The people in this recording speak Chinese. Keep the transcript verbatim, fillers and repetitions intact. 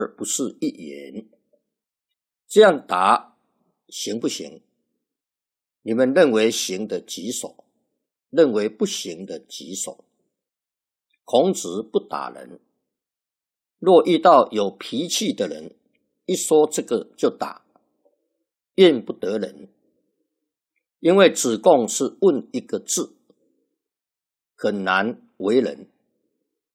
而不是一言。这样答行不行？你们认为行的举手，认为不行的举手。孔子不打人，若遇到有脾气的人，一说这个就打，怨不得人。因为子贡是问一个字，很难为人。